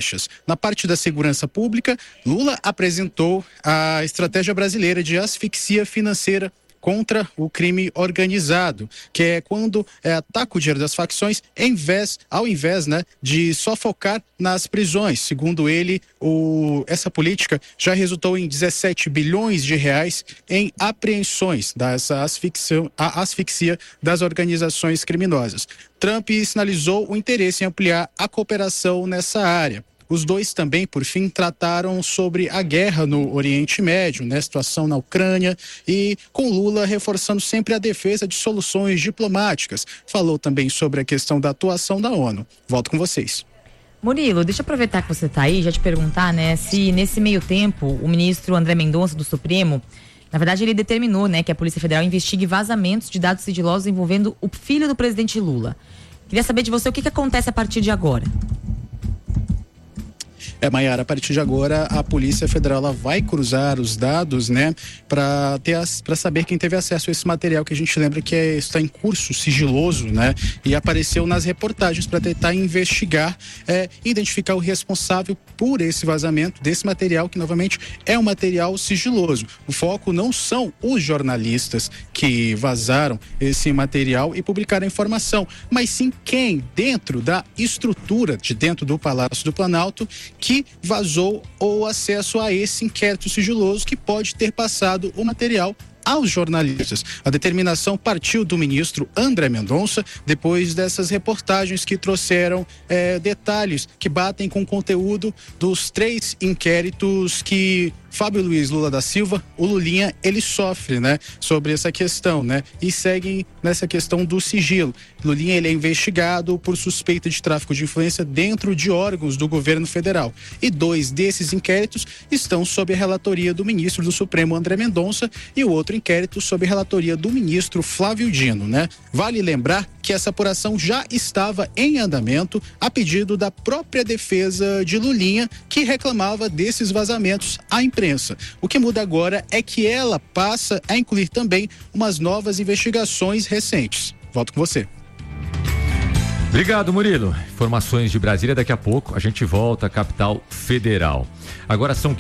faixas. Na parte da segurança pública, Lula apresentou a estratégia brasileira de asfixia financeira contra o crime organizado, que é quando ataca o dinheiro das facções ao invés, né, de só focar nas prisões. Segundo ele, essa política já resultou em 17 bilhões de reais em apreensões dessa asfixia das organizações criminosas. Trump sinalizou o interesse em ampliar a cooperação nessa área. Os dois também, por fim, trataram sobre a guerra no Oriente Médio, né, situação na Ucrânia, e com Lula reforçando sempre a defesa de soluções diplomáticas. Falou também sobre a questão da atuação da ONU. Volto com vocês. Murilo, deixa eu aproveitar que você está aí, já te perguntar, né, se nesse meio tempo o ministro André Mendonça do Supremo, na verdade ele determinou, né, que a Polícia Federal investigue vazamentos de dados sigilosos envolvendo o filho do presidente Lula. Queria saber de você o que acontece a partir de agora. Maiara, a partir de agora a Polícia Federal ela vai cruzar os dados, né, para saber quem teve acesso a esse material que a gente lembra que está em curso sigiloso, né, e apareceu nas reportagens para tentar investigar, identificar o responsável por esse vazamento desse material, que novamente é um material sigiloso. O foco não são os jornalistas que vazaram esse material e publicaram a informação, mas sim quem dentro da estrutura de dentro do Palácio do Planalto que vazou o acesso a esse inquérito sigiloso que pode ter passado o material aos jornalistas. A determinação partiu do ministro André Mendonça depois dessas reportagens que trouxeram detalhes que batem com o conteúdo dos 3 inquéritos que Fábio Luiz Lula da Silva, o Lulinha, ele sofre, né, sobre essa questão, né, e seguem nessa questão do sigilo. Lulinha, ele é investigado por suspeita de tráfico de influência dentro de órgãos do governo federal. E 2 desses inquéritos estão sob a relatoria do ministro do Supremo, André Mendonça, e o outro inquérito sob a relatoria do ministro Flávio Dino, né. Vale lembrar que essa apuração já estava em andamento a pedido da própria defesa de Lulinha, que reclamava desses vazamentos à imprensa. O que muda agora é que ela passa a incluir também umas novas investigações recentes. Volto com você. Obrigado, Murilo. Informações de Brasília, daqui a pouco a gente volta à capital federal. Agora são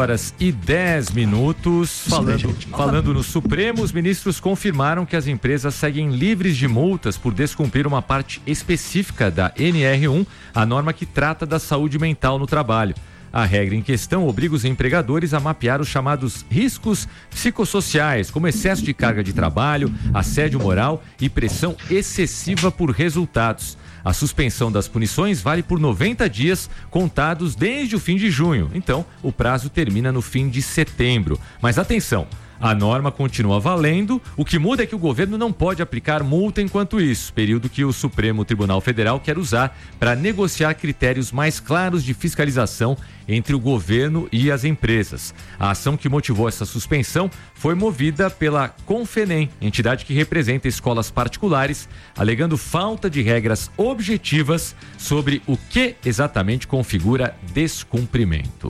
15h10. Falando no Supremo, os ministros confirmaram que as empresas seguem livres de multas por descumprir uma parte específica da NR1, a norma que trata da saúde mental no trabalho. A regra em questão obriga os empregadores a mapear os chamados riscos psicossociais, como excesso de carga de trabalho, assédio moral e pressão excessiva por resultados. A suspensão das punições vale por 90 dias, contados desde o fim de junho. Então, o prazo termina no fim de setembro. Mas atenção! A norma continua valendo, o que muda é que o governo não pode aplicar multa enquanto isso, período que o Supremo Tribunal Federal quer usar para negociar critérios mais claros de fiscalização entre o governo e as empresas. A ação que motivou essa suspensão foi movida pela Confenem, entidade que representa escolas particulares, alegando falta de regras objetivas sobre o que exatamente configura descumprimento.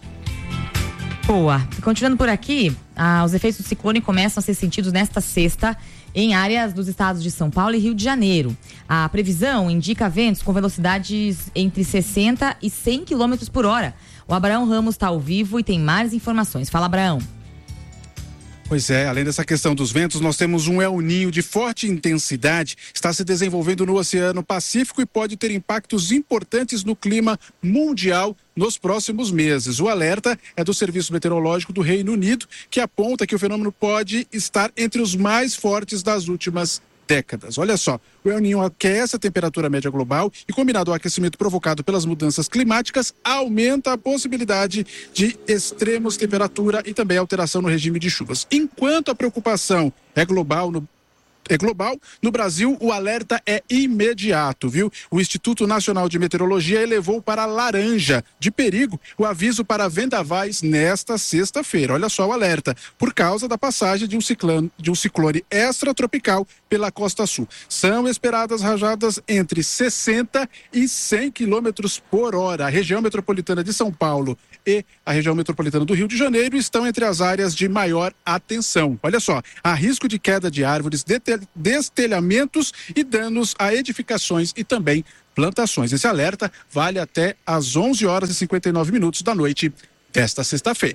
Boa. Continuando por aqui, os efeitos do ciclone começam a ser sentidos nesta sexta em áreas dos estados de São Paulo e Rio de Janeiro. A previsão indica ventos com velocidades entre 60 e 100 km por hora. O Abraão Ramos está ao vivo e tem mais informações. Fala, Abraão. Pois é, além dessa questão dos ventos, nós temos um El Niño de forte intensidade, está se desenvolvendo no Oceano Pacífico e pode ter impactos importantes no clima mundial nos próximos meses. O alerta é do Serviço Meteorológico do Reino Unido, que aponta que o fenômeno pode estar entre os mais fortes das últimas décadas. Olha só, o El Niño aquece a temperatura média global e, combinado ao aquecimento provocado pelas mudanças climáticas, aumenta a possibilidade de extremos de temperatura e também alteração no regime de chuvas. Enquanto a preocupação é global, no Brasil o alerta é imediato, viu? O Instituto Nacional de Meteorologia elevou para laranja de perigo o aviso para vendavais nesta sexta-feira. Olha só o alerta, por causa da passagem de um ciclone extratropical pela costa sul. São esperadas rajadas entre 60 e 100 quilômetros por hora. A região metropolitana de São Paulo e a região metropolitana do Rio de Janeiro estão entre as áreas de maior atenção. Olha só, há risco de queda de árvores, destelhamentos e danos a edificações e também plantações. Esse alerta vale até às 11h59 da noite desta sexta-feira.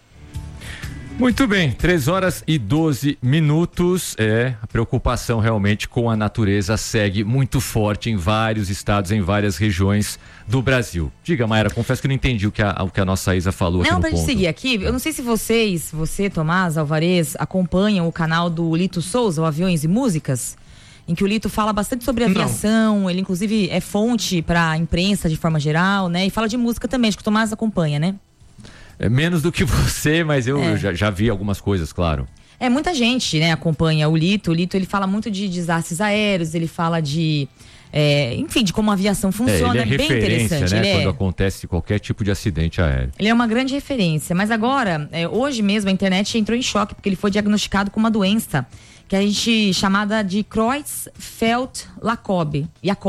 Muito bem, 3h12. A preocupação realmente com a natureza segue muito forte em vários estados, em várias regiões do Brasil. Diga, Mayra, confesso que não entendi o que a nossa Isa falou aqui no ponto. Não, pra gente seguir aqui, eu não sei se você, Tomás Alvarez, acompanham o canal do Lito Souza, o Aviões e Músicas, em que o Lito fala bastante sobre aviação, ele inclusive é fonte pra imprensa de forma geral, né? E fala de música também, acho que o Tomás acompanha, né? É menos do que você, mas eu já vi algumas coisas, claro. Muita gente, né, acompanha o Lito. O Lito, ele fala muito de desastres aéreos, ele fala de, enfim, de como a aviação funciona. Ele é bem interessante, né, quando acontece qualquer tipo de acidente aéreo. Ele é uma grande referência, mas agora, hoje mesmo, a internet entrou em choque, porque ele foi diagnosticado com uma doença que a gente chamada de Creutzfeldt-Jakob.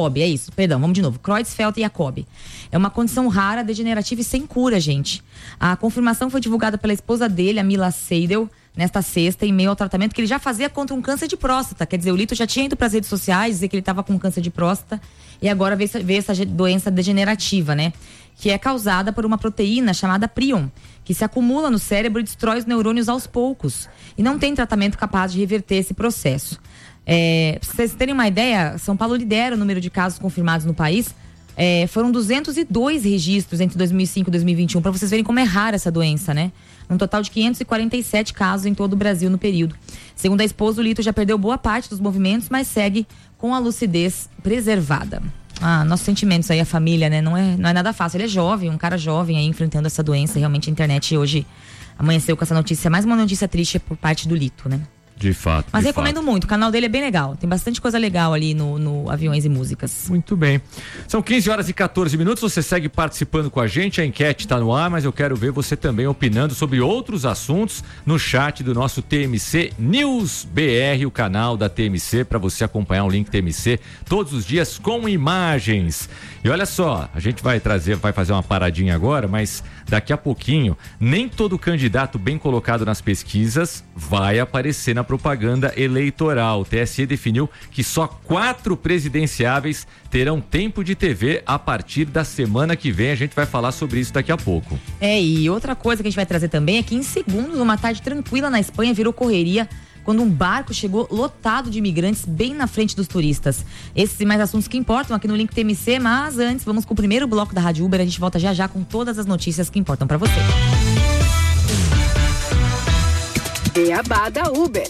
Vamos de novo. Creutzfeldt-Jakob. É uma condição rara, degenerativa e sem cura, gente. A confirmação foi divulgada pela esposa dele, a Mila Seidel, nesta sexta, em meio ao tratamento que ele já fazia contra um câncer de próstata. Quer dizer, o Lito já tinha ido para as redes sociais dizer que ele estava com câncer de próstata e agora veio essa doença degenerativa, né? Que é causada por uma proteína chamada prion, que se acumula no cérebro e destrói os neurônios aos poucos. E não tem tratamento capaz de reverter esse processo. Pra vocês terem uma ideia, São Paulo lidera o número de casos confirmados no país. Foram 202 registros entre 2005 e 2021, para vocês verem como é rara essa doença, né? Um total de 547 casos em todo o Brasil no período. Segundo a esposa, o Lito já perdeu boa parte dos movimentos, mas segue com a lucidez preservada. Nossos sentimentos aí, a família, né? Não é nada fácil. Ele é jovem, um cara jovem aí enfrentando essa doença. Realmente a internet hoje amanheceu com essa notícia, mais uma notícia triste por parte do Lito, né? De fato. Mas recomendo muito, o canal dele é bem legal. Tem bastante coisa legal ali no Aviões e Músicas. Muito bem. São 15h14. Você segue participando com a gente, a enquete está no ar, mas eu quero ver você também opinando sobre outros assuntos no chat do nosso TMC News BR, o canal da TMC, para você acompanhar o link TMC todos os dias com imagens. E olha só, a gente vai fazer uma paradinha agora, mas daqui a pouquinho, nem todo candidato bem colocado nas pesquisas vai aparecer na propaganda eleitoral. O TSE definiu que só 4 presidenciáveis terão tempo de TV a partir da semana que vem. A gente vai falar sobre isso daqui a pouco. E outra coisa que a gente vai trazer também é que em segundos, uma tarde tranquila na Espanha virou correria quando um barco chegou lotado de imigrantes bem na frente dos turistas. Esses e mais assuntos que importam aqui no Link TMC, mas antes vamos com o primeiro bloco da Rádio Uber. A gente volta já com todas as notícias que importam para você. Beabá da Uber.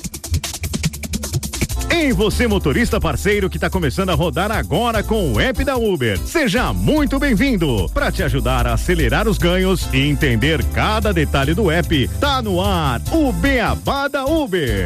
Ei, você motorista parceiro que está começando a rodar agora com o app da Uber. Seja muito bem-vindo. Para te ajudar a acelerar os ganhos e entender cada detalhe do app, tá no ar o Beabá da Uber.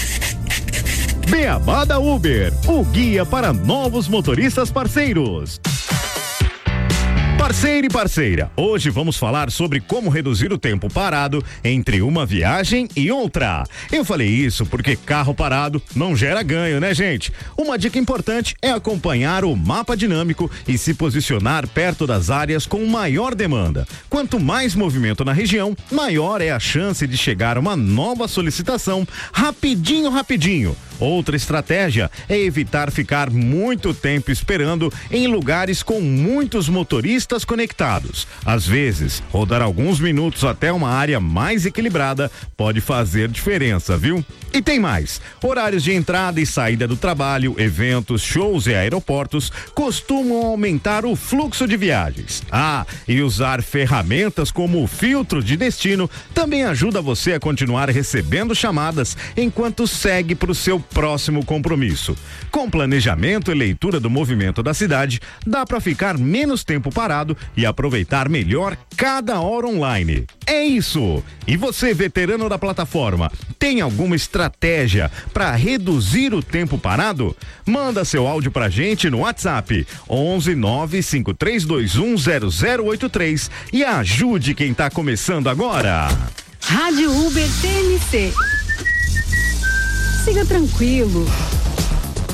Beabá da Uber, o guia para novos motoristas parceiros. Parceiro e parceira, hoje vamos falar sobre como reduzir o tempo parado entre uma viagem e outra. Eu falei isso porque carro parado não gera ganho, né, gente? Uma dica importante é acompanhar o mapa dinâmico e se posicionar perto das áreas com maior demanda. Quanto mais movimento na região, maior é a chance de chegar uma nova solicitação rapidinho. Outra estratégia é evitar ficar muito tempo esperando em lugares com muitos motoristas conectados. Às vezes, rodar alguns minutos até uma área mais equilibrada pode fazer diferença, viu? E tem mais. Horários de entrada e saída do trabalho, eventos, shows e aeroportos costumam aumentar o fluxo de viagens. E usar ferramentas como o filtro de destino também ajuda você a continuar recebendo chamadas enquanto segue para o seu próximo compromisso. Com planejamento e leitura do movimento da cidade, dá para ficar menos tempo parado e aproveitar melhor cada hora online. É isso! E você, veterano da plataforma, tem alguma estratégia para reduzir o tempo parado? Manda seu áudio pra gente no WhatsApp 11 95321 0083 e ajude quem tá começando agora. Rádio Uber TMC. Siga tranquilo.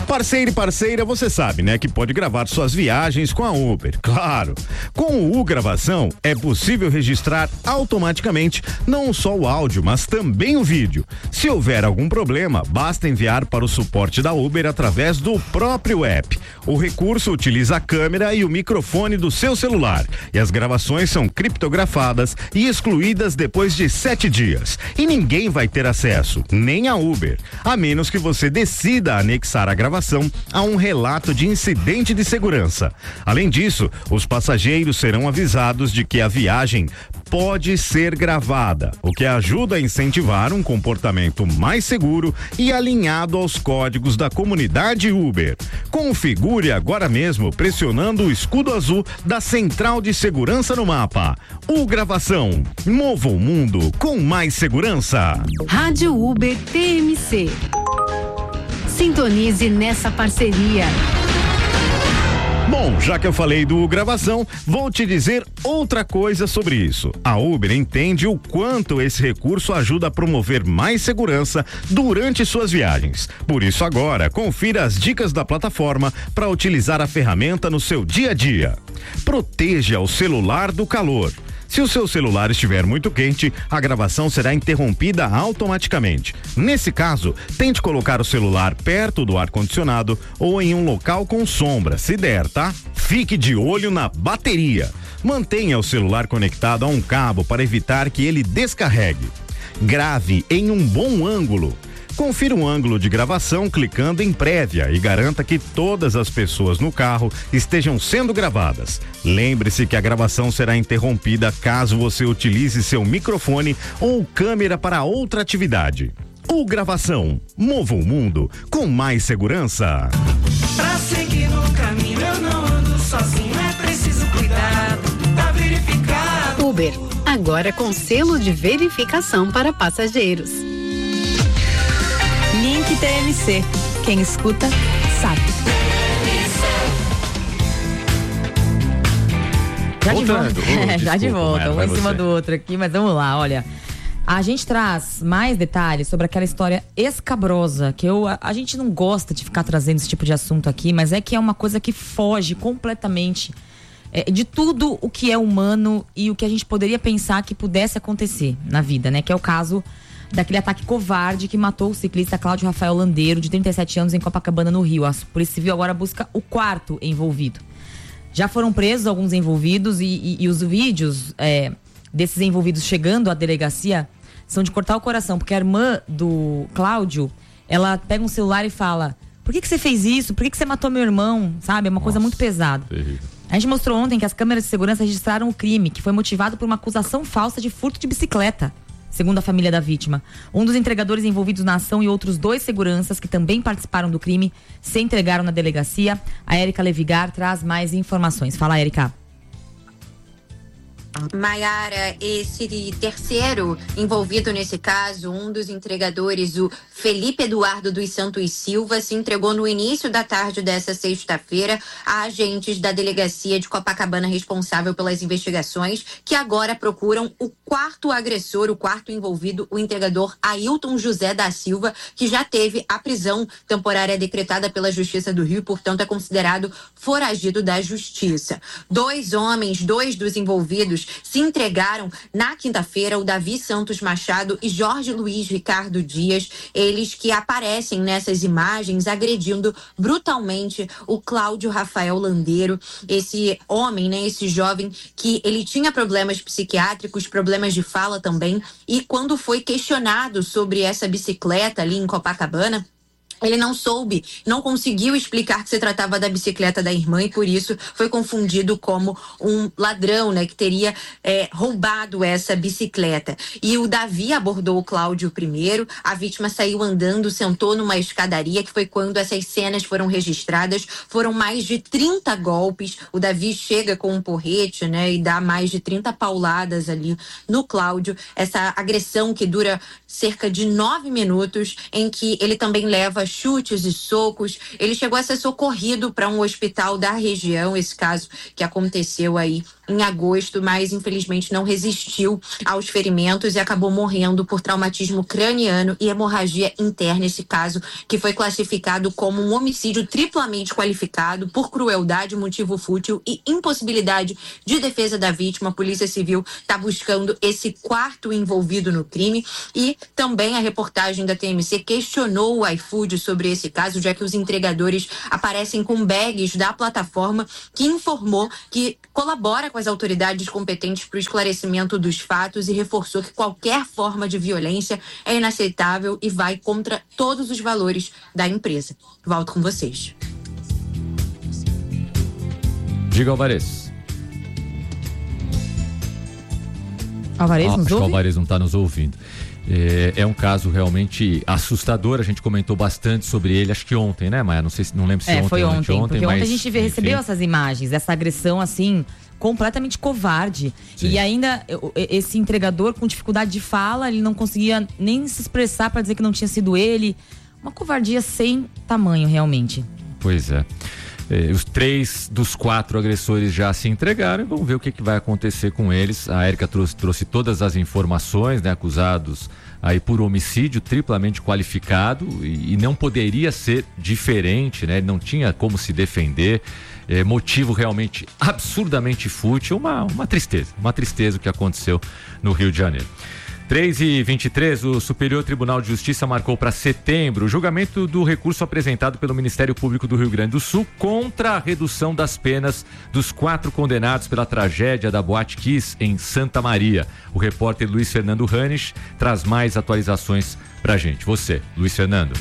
Parceiro e parceira, você sabe, né, que pode gravar suas viagens com a Uber. Claro. Com o U-Gravação, é possível registrar automaticamente não só o áudio, mas também o vídeo. Se houver algum problema, basta enviar para o suporte da Uber através do próprio app. O recurso utiliza a câmera e o microfone do seu celular. E as gravações são criptografadas e excluídas depois de 7 dias. E ninguém vai ter acesso, nem a Uber, a menos que você decida anexar a gravação a um relato de incidente de segurança. Além disso, os passageiros serão avisados de que a viagem pode ser gravada, o que ajuda a incentivar um comportamento mais seguro e alinhado aos códigos da comunidade Uber. Configure agora mesmo pressionando o escudo azul da Central de Segurança no mapa. U-Gravação. Mova o mundo com mais segurança. Rádio Uber TMC. Sintonize nessa parceria. Bom, já que eu falei do gravação, vou te dizer outra coisa sobre isso. A Uber entende o quanto esse recurso ajuda a promover mais segurança durante suas viagens. Por isso agora, confira as dicas da plataforma para utilizar a ferramenta no seu dia a dia. Proteja o celular do calor. Se o seu celular estiver muito quente, a gravação será interrompida automaticamente. Nesse caso, tente colocar o celular perto do ar-condicionado ou em um local com sombra, se der, tá? Fique de olho na bateria. Mantenha o celular conectado a um cabo para evitar que ele descarregue. Grave em um bom ângulo. Confira o ângulo de gravação clicando em prévia e garanta que todas as pessoas no carro estejam sendo gravadas. Lembre-se que a gravação será interrompida caso você utilize seu microfone ou câmera para outra atividade. O Gravação. Mova o mundo com mais segurança. Pra seguir no caminho eu não ando sozinho, é preciso cuidado, tá verificado. Uber, agora com selo de verificação para passageiros. Link TMC. Quem escuta, sabe. Já Voltando. de volta. Já de volta. Um em cima você. do outro aqui, mas vamos lá, olha. A gente traz mais detalhes sobre aquela história escabrosa, que a gente não gosta de ficar trazendo esse tipo de assunto aqui, mas é que é uma coisa que foge completamente de tudo o que é humano e o que a gente poderia pensar que pudesse acontecer na vida, né? Que é o caso daquele ataque covarde que matou o ciclista Cláudio Rafael Landeiro, de 37 anos, em Copacabana, no Rio. A Polícia Civil agora busca o 4º envolvido. Já foram presos alguns envolvidos e os vídeos desses envolvidos chegando à delegacia são de cortar o coração, porque a irmã do Cláudio, ela pega um celular e fala: por que você fez isso? Por que você matou meu irmão? Sabe? É uma coisa muito pesada. Terrível. A gente mostrou ontem que as câmeras de segurança registraram o crime, que foi motivado por uma acusação falsa de furto de bicicleta, segundo a família da vítima. Um dos entregadores envolvidos na ação e outros 2 seguranças que também participaram do crime se entregaram na delegacia. A Érica Levigar traz mais informações. Fala, Érica. Maiara, esse terceiro envolvido nesse caso, um dos entregadores, o Felipe Eduardo dos Santos Silva, se entregou no início da tarde dessa sexta-feira a agentes da delegacia de Copacabana responsável pelas investigações, que agora procuram o 4º agressor, o 4º envolvido, o entregador Ailton José da Silva, que já teve a prisão temporária decretada pela Justiça do Rio, portanto é considerado foragido da Justiça. 2 homens, 2 dos envolvidos, se entregaram na quinta-feira, o Davi Santos Machado e Jorge Luiz Ricardo Dias, eles que aparecem nessas imagens agredindo brutalmente o Cláudio Rafael Landeiro, esse homem, né, esse jovem que ele tinha problemas psiquiátricos, problemas de fala também, e quando foi questionado sobre essa bicicleta ali em Copacabana, ele não soube, não conseguiu explicar que se tratava da bicicleta da irmã e por isso foi confundido como um ladrão, né, que teria roubado essa bicicleta. E o Davi abordou o Cláudio primeiro, a vítima saiu andando, sentou numa escadaria, que foi quando essas cenas foram registradas. Foram mais de 30 golpes, o Davi chega com um porrete, né, e dá mais de 30 pauladas ali no Cláudio. Essa agressão que dura cerca de 9 minutos, em que ele também leva chutes e socos. Ele chegou a ser socorrido para um hospital da região, esse caso que aconteceu aí em agosto, mas infelizmente não resistiu aos ferimentos e acabou morrendo por traumatismo craniano e hemorragia interna. Esse caso que foi classificado como um homicídio triplamente qualificado por crueldade, motivo fútil e impossibilidade de defesa da vítima. A Polícia Civil está buscando esse quarto envolvido no crime e também a reportagem da TMC questionou o iFood sobre esse caso, já que os entregadores aparecem com bags da plataforma que informou que colabora com as autoridades competentes para o esclarecimento dos fatos e reforçou que qualquer forma de violência é inaceitável e vai contra todos os valores da empresa. Volto com vocês. Diga, Alvarez. Alvarez nos acho que o ouve? Alvarez não está nos ouvindo. É um caso realmente assustador, a gente comentou bastante sobre ele, acho que ontem, né, Maia? Não lembro se ontem foi ou ontem, porque mas, ontem a gente recebeu essas imagens, essa agressão assim, completamente covarde. Sim. E ainda esse entregador com dificuldade de fala, ele não conseguia nem se expressar para dizer que não tinha sido ele. Uma covardia sem tamanho, realmente. Pois é. Os 3 dos 4 agressores já se entregaram e vamos ver o que vai acontecer com eles. A Érica trouxe todas as informações, né, acusados aí por homicídio triplamente qualificado e não poderia ser diferente, né? Ele não tinha como se defender. Motivo realmente absurdamente fútil, uma tristeza o que aconteceu no Rio de Janeiro. 3h23, o Superior Tribunal de Justiça marcou para setembro o julgamento do recurso apresentado pelo Ministério Público do Rio Grande do Sul contra a redução das penas dos 4 condenados pela tragédia da Boate Kiss em Santa Maria. O repórter Luiz Fernando Ranisch traz mais atualizações pra gente. Você, Luiz Fernando.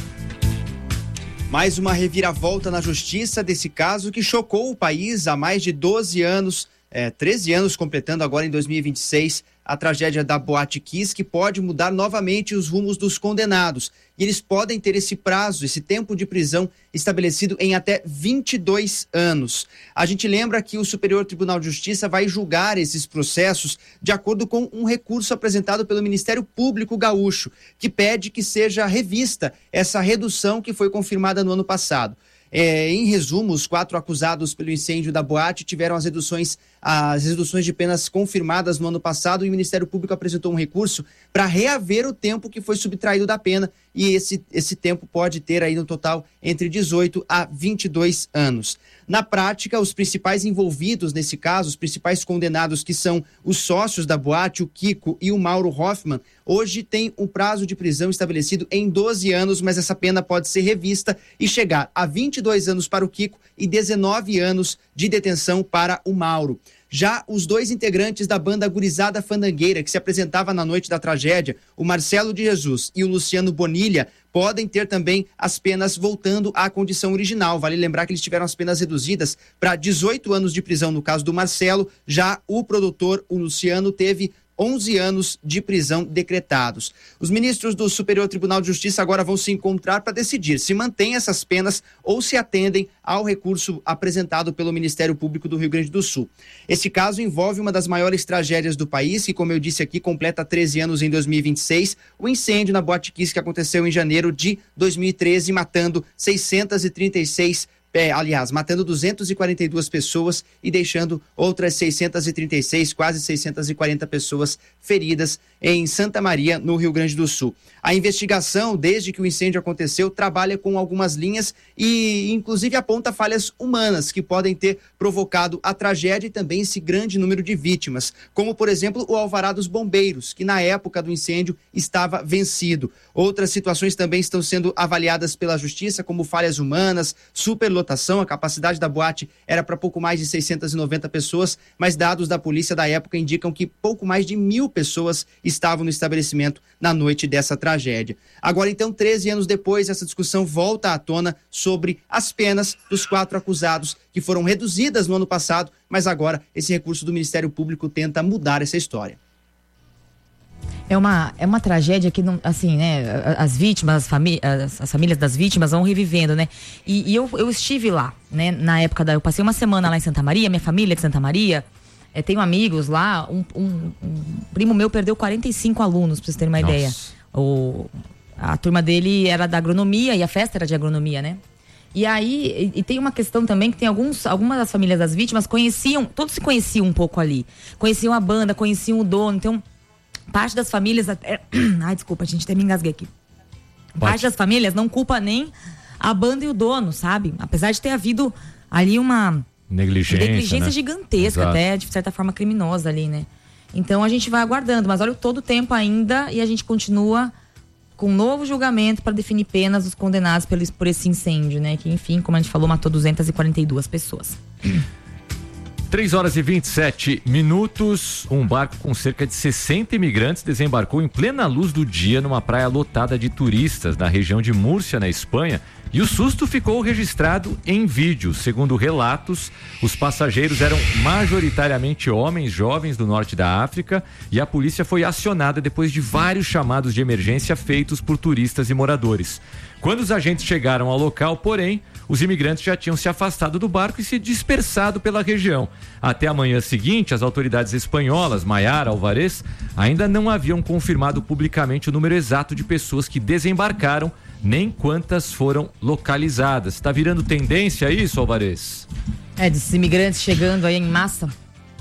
Mais uma reviravolta na justiça desse caso que chocou o país há mais de 12 anos, 13 anos completando agora em 2026, a tragédia da Boate Kiss, que pode mudar novamente os rumos dos condenados. E eles podem ter esse prazo, esse tempo de prisão estabelecido em até 22 anos. A gente lembra que o Superior Tribunal de Justiça vai julgar esses processos de acordo com um recurso apresentado pelo Ministério Público Gaúcho, que pede que seja revista essa redução que foi confirmada no ano passado. Em resumo, os 4 acusados pelo incêndio da boate tiveram as reduções de penas confirmadas no ano passado e o Ministério Público apresentou um recurso para reaver o tempo que foi subtraído da pena e esse tempo pode ter aí no total entre 18 a 22 anos. Na prática, os principais envolvidos nesse caso, os principais condenados que são os sócios da boate, o Kiko e o Mauro Hoffman, hoje tem um prazo de prisão estabelecido em 12 anos, mas essa pena pode ser revista e chegar a 22 anos para o Kiko e 19 anos de detenção para o Mauro. Já os 2 integrantes da banda Gurizada Fandangueira, que se apresentava na noite da tragédia, o Marcelo de Jesus e o Luciano Bonilha, podem ter também as penas voltando à condição original. Vale lembrar que eles tiveram as penas reduzidas para 18 anos de prisão no caso do Marcelo, já o produtor, o Luciano, teve 11 anos de prisão decretados. Os ministros do Superior Tribunal de Justiça agora vão se encontrar para decidir se mantêm essas penas ou se atendem ao recurso apresentado pelo Ministério Público do Rio Grande do Sul. Esse caso envolve uma das maiores tragédias do país, que, como eu disse aqui, completa 13 anos em 2026, o incêndio na Boate Kiss que aconteceu em janeiro de 2013, matando 242 pessoas e deixando outras 636, quase 640 pessoas feridas em Santa Maria, no Rio Grande do Sul. A investigação, desde que o incêndio aconteceu, trabalha com algumas linhas e, inclusive, aponta falhas humanas que podem ter provocado a tragédia e também esse grande número de vítimas, como, por exemplo, o alvará dos bombeiros, que na época do incêndio estava vencido. Outras situações também estão sendo avaliadas pela Justiça, como falhas humanas, superlotação. A capacidade da boate era para pouco mais de 690 pessoas, mas dados da polícia da época indicam que pouco mais de 1.000 pessoas estavam no estabelecimento na noite dessa tragédia. Agora, então, 13 anos depois, essa discussão volta à tona sobre as penas dos 4 acusados, que foram reduzidas no ano passado, mas agora esse recurso do Ministério Público tenta mudar essa história. É uma tragédia que, não, assim, né, as vítimas, as famílias das vítimas vão revivendo, né? E eu estive lá, né, na época eu passei uma semana lá em Santa Maria, minha família é de Santa Maria, tenho amigos lá, um primo meu perdeu 45 alunos, pra vocês terem uma ideia. A turma dele era da agronomia e a festa era de agronomia, né? E aí, e tem uma questão também que tem algumas das famílias das vítimas todos se conheciam um pouco ali. Conheciam a banda, conheciam o dono. Então, parte das famílias até... Ai, desculpa, gente, até me engasguei aqui. Parte das famílias não culpa nem a banda e o dono, sabe? Apesar de ter havido ali uma negligência né? Gigantesca, exato. Até de certa forma criminosa ali, né? Então a gente vai aguardando, mas olha todo o tempo ainda e a gente continua com um novo julgamento para definir penas dos condenados por esse incêndio, né? Que, enfim, como a gente falou, matou 242 pessoas. 3h27. Um barco com cerca de 60 imigrantes desembarcou em plena luz do dia numa praia lotada de turistas na região de Múrcia, na Espanha. E o susto ficou registrado em vídeo. Segundo relatos, os passageiros eram majoritariamente homens jovens do norte da África e a polícia foi acionada depois de vários chamados de emergência feitos por turistas e moradores. Quando os agentes chegaram ao local, porém, os imigrantes já tinham se afastado do barco e se dispersado pela região. Até a manhã seguinte, as autoridades espanholas, Maiara Alvarez, ainda não haviam confirmado publicamente o número exato de pessoas que desembarcaram, nem quantas foram localizadas. Está virando tendência isso, Alvarez? Desses imigrantes chegando aí em massa?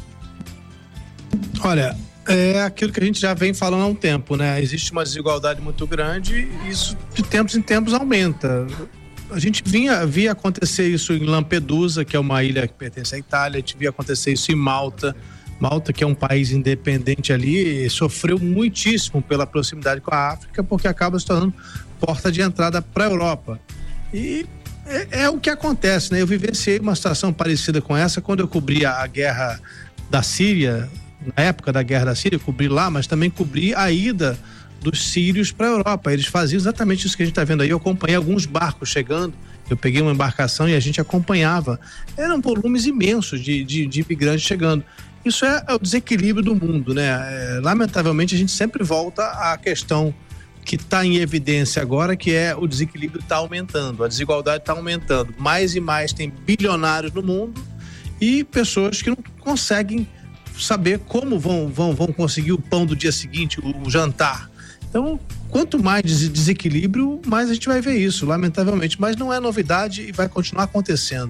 Olha, é aquilo que a gente já vem falando há um tempo, né? Existe uma desigualdade muito grande e isso de tempos em tempos aumenta. A gente via acontecer isso em Lampedusa, que é uma ilha que pertence à Itália, a gente via acontecer isso em Malta, que é um país independente ali, sofreu muitíssimo pela proximidade com a África, porque acaba se tornando porta de entrada para a Europa. E é o que acontece, né? Eu vivenciei uma situação parecida com essa quando eu cobria a guerra da Síria, na época da guerra da Síria, eu cobri lá, mas também cobri a ida dos sírios para a Europa. Eles faziam exatamente isso que a gente está vendo aí. Eu acompanhei alguns barcos chegando, eu peguei uma embarcação e a gente acompanhava. Eram volumes imensos de imigrantes chegando. Isso é o desequilíbrio do mundo, né? Lamentavelmente, a gente sempre volta à questão que está em evidência agora, que é o desequilíbrio está aumentando, a desigualdade está aumentando. Mais e mais tem bilionários no mundo e pessoas que não conseguem saber como vão conseguir o pão do dia seguinte, o jantar. Então, quanto mais desequilíbrio, mais a gente vai ver isso, lamentavelmente. Mas não é novidade e vai continuar acontecendo.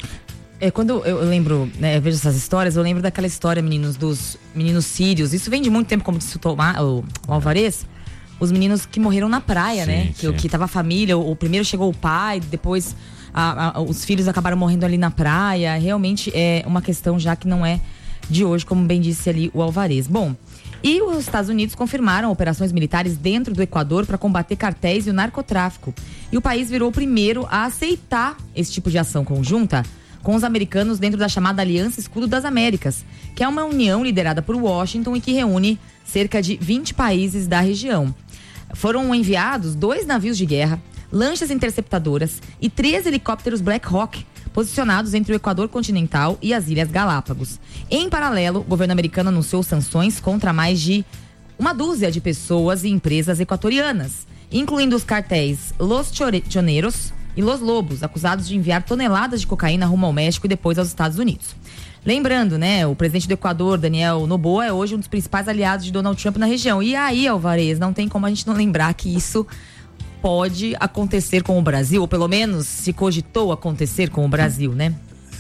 Quando eu lembro, né, eu vejo essas histórias, eu lembro daquela história, meninos, dos meninos sírios. Isso vem de muito tempo, como disse o Alvarez. Os meninos que morreram na praia, sim, né? Sim. Que tava a família, o primeiro chegou o pai, depois os filhos acabaram morrendo ali na praia. Realmente é uma questão já que não é de hoje, como bem disse ali o Alvarez. Bom, e os Estados Unidos confirmaram operações militares dentro do Equador para combater cartéis e o narcotráfico. E o país virou o primeiro a aceitar esse tipo de ação conjunta com os americanos dentro da chamada Aliança Escudo das Américas, que é uma união liderada por Washington e que reúne cerca de 20 países da região. Foram enviados 2 navios de guerra, lanchas interceptadoras e 3 helicópteros Black Hawk, posicionados entre o Equador continental e as Ilhas Galápagos. Em paralelo, o governo americano anunciou sanções contra mais de uma dúzia de pessoas e empresas equatorianas, incluindo os cartéis Los Choneros e Los Lobos, acusados de enviar toneladas de cocaína rumo ao México e depois aos Estados Unidos. Lembrando, né, o presidente do Equador, Daniel Noboa, é hoje um dos principais aliados de Donald Trump na região. E aí, Alvarez, não tem como a gente não lembrar que isso pode acontecer com o Brasil, ou pelo menos se cogitou acontecer com o Brasil, né?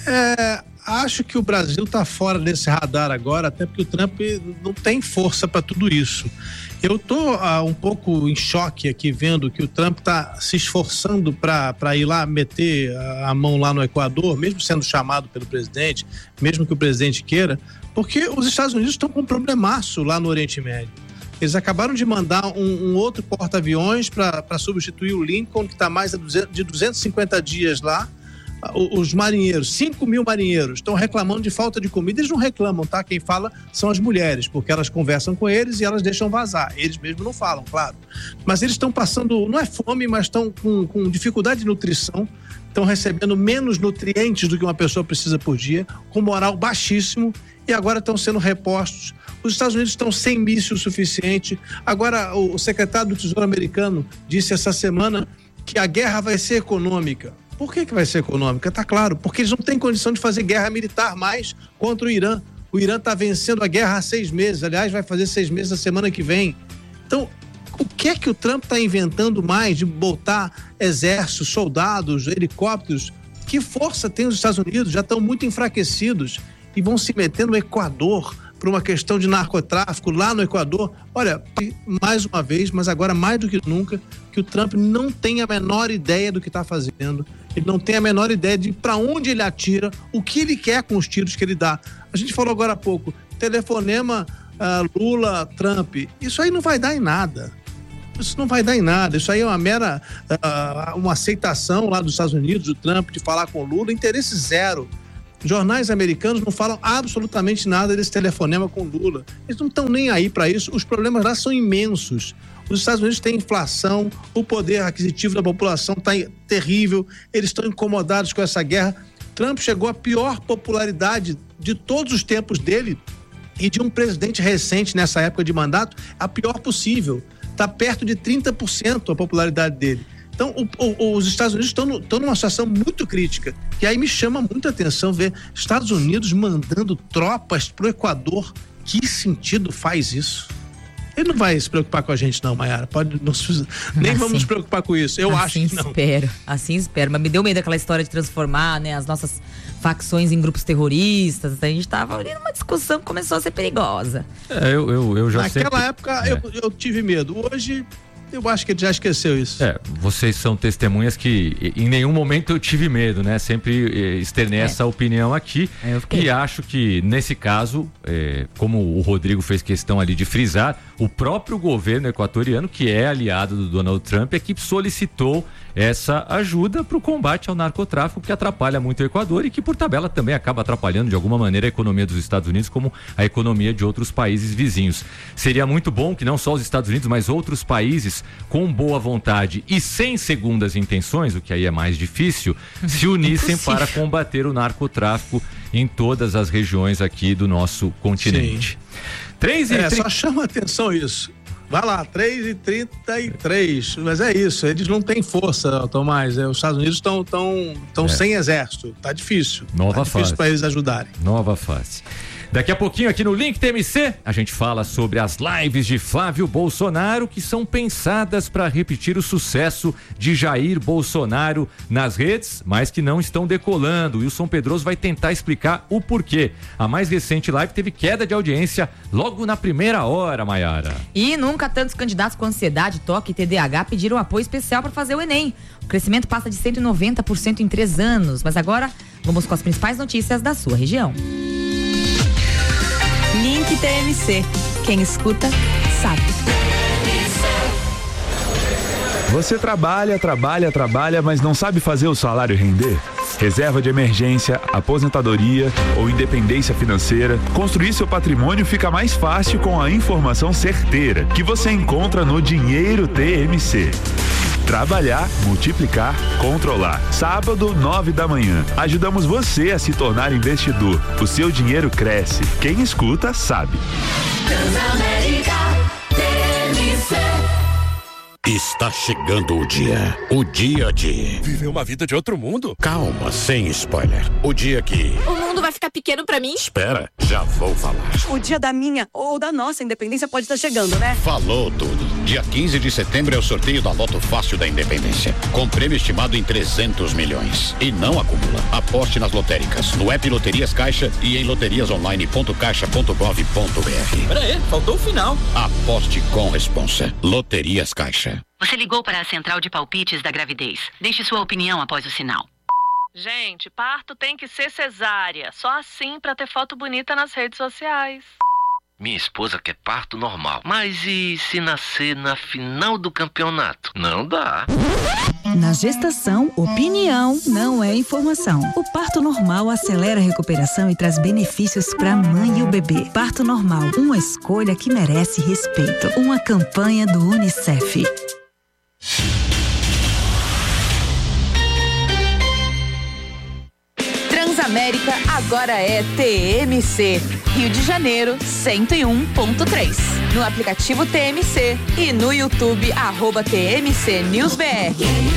Acho que o Brasil está fora desse radar agora, até porque o Trump não tem força para tudo isso. Eu tô um pouco em choque aqui vendo que o Trump está se esforçando para ir lá meter a mão lá no Equador, mesmo sendo chamado pelo presidente, mesmo que o presidente queira, porque os Estados Unidos estão com um problemaço lá no Oriente Médio. Eles acabaram de mandar um outro porta-aviões para substituir o Lincoln, que está mais de 250 dias lá. Os marinheiros, 5 mil marinheiros, estão reclamando de falta de comida. Eles não reclamam, tá? Quem fala são as mulheres, porque elas conversam com eles e elas deixam vazar. Eles mesmos não falam, claro. Mas eles estão passando, não é fome, mas estão com dificuldade de nutrição, estão recebendo menos nutrientes do que uma pessoa precisa por dia, com moral baixíssimo, e agora estão sendo repostos. Os Estados Unidos estão sem míssil suficiente. Agora, o secretário do Tesouro americano disse essa semana que a guerra vai ser econômica. Por que vai ser econômica? Tá claro, porque eles não têm condição de fazer guerra militar mais contra o Irã. O Irã está vencendo a guerra há 6 meses, aliás, vai fazer 6 meses na semana que vem. Então, que é que o Trump está inventando mais de botar exército, soldados, helicópteros? Que força tem os Estados Unidos? Já estão muito enfraquecidos e vão se meter no Equador por uma questão de narcotráfico lá no Equador. Olha, mais uma vez, mas agora mais do que nunca, que o Trump não tem a menor ideia do que está fazendo. Ele não tem a menor ideia de para onde ele atira, o que ele quer com os tiros que ele dá. A gente falou agora há pouco, telefonema Lula-Trump. Isso aí não vai dar em nada. Isso não vai dar em nada. Isso aí é uma mera uma aceitação lá dos Estados Unidos, do Trump, de falar com o Lula. Interesse zero. Jornais americanos não falam absolutamente nada desse telefonema com Lula. Eles não estão nem aí para isso. Os problemas lá são imensos. Os Estados Unidos têm inflação, o poder aquisitivo da população está terrível, eles estão incomodados com essa guerra. Trump chegou à pior popularidade de todos os tempos dele e de um presidente recente nessa época de mandato, a pior possível. Está perto de 30% a popularidade dele. Então, os Estados Unidos estão numa situação muito crítica. E aí me chama muita atenção ver Estados Unidos mandando tropas pro Equador. Que sentido faz isso? Ele não vai se preocupar com a gente não, Mayara. Nem vamos nos preocupar com isso. Eu acho que não. Assim espero. Mas me deu medo aquela história de transformar, né, as nossas facções em grupos terroristas. A gente tava ali numa discussão que começou a ser perigosa. Eu já sei. Naquela época eu tive medo. Hoje eu acho que ele já esqueceu isso. Vocês são testemunhas que em nenhum momento eu tive medo, né? Sempre externei essa opinião aqui. E acho que nesse caso, como o Rodrigo fez questão ali de frisar, o próprio governo equatoriano, que é aliado do Donald Trump, é que solicitou essa ajuda para o combate ao narcotráfico, que atrapalha muito o Equador e que por tabela também acaba atrapalhando de alguma maneira a economia dos Estados Unidos, como a economia de outros países vizinhos. Seria muito bom que não só os Estados Unidos, mas outros países com boa vontade e sem segundas intenções, o que aí é mais difícil, se unissem para combater o narcotráfico em todas as regiões aqui do nosso continente. 3h30. Só chama atenção isso. Vai lá, 3h33, mas é isso, eles não têm força, Tomás, os Estados Unidos estão sem exército, tá difícil. Nova fase. Difícil para eles ajudarem. Nova fase. Daqui a pouquinho aqui no Link TMC, a gente fala sobre as lives de Flávio Bolsonaro que são pensadas para repetir o sucesso de Jair Bolsonaro nas redes, mas que não estão decolando. O Wilson Pedroso vai tentar explicar o porquê. A mais recente live teve queda de audiência logo na primeira hora, Mayara. E nunca tantos candidatos com ansiedade, toque e TDAH pediram apoio especial para fazer o Enem. O crescimento passa de 190% em 3 anos. Mas agora, vamos com as principais notícias da sua região. Link TMC. Quem escuta, sabe. Você trabalha, mas não sabe fazer o salário render? Reserva de emergência, aposentadoria ou independência financeira, construir seu patrimônio fica mais fácil com a informação certeira que você encontra no Dinheiro TMC. Trabalhar, multiplicar, controlar. Sábado, 9 da manhã. Ajudamos você a se tornar investidor. O seu dinheiro cresce. Quem escuta, sabe. Está chegando o dia de viver uma vida de outro mundo. Calma, sem spoiler. O dia que o mundo vai ficar pequeno pra mim? Espera, já vou falar. O dia da minha ou da nossa independência pode estar chegando, né? Falou tudo. Dia 15 de setembro é o sorteio da Loto Fácil da Independência, com prêmio estimado em 300 milhões. E não acumula. Aposte nas lotéricas, no app Loterias Caixa e em loteriasonline.caixa.gov.br. Peraí, faltou o final. Aposte com responsa. Loterias Caixa. Você ligou para a central de palpites da gravidez. Deixe sua opinião após o sinal. Gente, parto tem que ser cesárea. Só assim pra ter foto bonita nas redes sociais. Minha esposa quer parto normal. Mas e se nascer na final do campeonato? Não dá. Na gestação, opinião não é informação. O parto normal acelera a recuperação e traz benefícios para a mãe e o bebê. Parto normal, uma escolha que merece respeito. Uma campanha do UNICEF. Transamérica agora é TMC. Rio de Janeiro, 101.3. No aplicativo TMC e no YouTube, @TMC News BR.